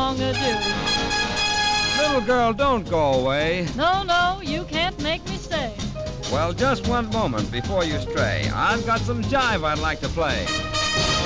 long adieu. Little girl, don't go away. No, no, you can't make me stay. Well, just one moment before you stray. I've got some jive I'd like to play.